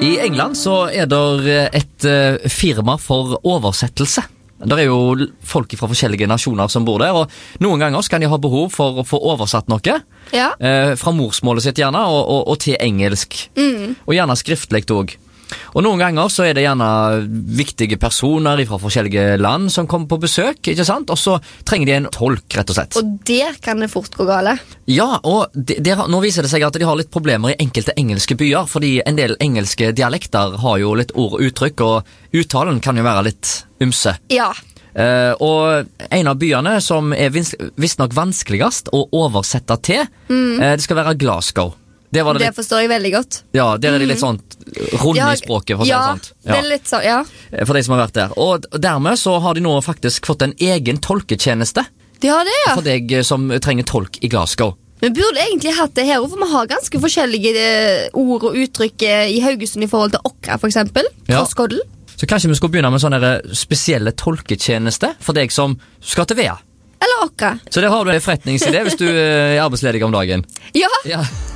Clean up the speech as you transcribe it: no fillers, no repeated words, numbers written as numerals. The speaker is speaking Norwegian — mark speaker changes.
Speaker 1: I England så det et firma for oversettelse. Der jo folk fra forskjellige nasjoner som bor der, og noen ganger så kan de ha behov for å få oversatt noe fra morsmålet sitt gjerne, og til engelsk. Og gjerne skriftlig også. Og noen ganger så det gjerne viktige personer fra forskjellige land som kommer på besøk, ikke sant? Og så trenger de en tolk, rett og slett.
Speaker 2: Og der kan det fort gå gale.
Speaker 1: Ja, og nå viser det seg at de har litt problemer i enkelte engelske byer, fordi en del engelske dialekter har jo litt ord og uttrykk, og uttalen kan jo være litt ymse.
Speaker 2: Ja.
Speaker 1: Og en av byene som visst nok vanskeligast å oversette til, det skal være Glasgow. Det
Speaker 2: forstår jeg veldig godt.
Speaker 1: Ja, der det litt sånn rund i språket, for å si det sånt.
Speaker 2: Ja, det litt sånn, ja.
Speaker 1: For de som har vært der. Og dermed så har de nå faktisk fått en egen tolketjeneste.
Speaker 2: De har det, ja.
Speaker 1: For deg som trenger tolk i Glasgow.
Speaker 2: Vi burde egentlig hatt det her, for vi har ganske forskjellige ord og uttrykk i Haugesund i forhold til Åkra, for eksempel. Krosskoddel.
Speaker 1: Så kanskje vi skulle begynne med sånne spesielle tolketjeneste for deg som skal til Vea.
Speaker 2: Eller Åkra.
Speaker 1: Så der har du en forretningsidé hvis du arbeidsledig om dagen.
Speaker 2: Ja.